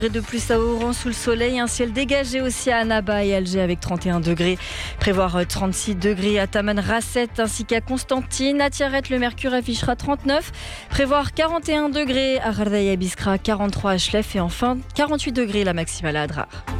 De plus à Oran sous le soleil, un ciel dégagé aussi à Annaba et Alger avec 31 degrés. Prévoir 36 degrés à Taman Rasset ainsi qu'à Constantine. À Tiaret, le mercure affichera 39. Prévoir 41 degrés à Ghardaya Biskra, 43 à Chlef et enfin 48 degrés la maximale à Adrar.